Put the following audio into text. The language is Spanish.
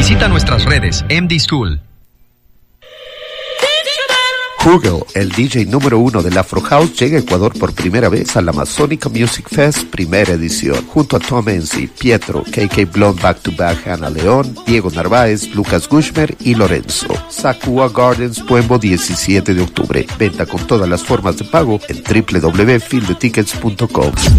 Visita nuestras redes MD School. Hugel, el DJ número 1 del Afro House, llega a Ecuador por primera vez a la Amazónica Music Fest primera edición, junto a Tom Enzi, Pietro, KK Blonde Back to Back, Ana León, Diego Narváez, Lucas Gushmer y Lorenzo. Sakua Gardens, Puembo, 17 de octubre. Venta con todas las formas de pago en www.fieldetickets.com.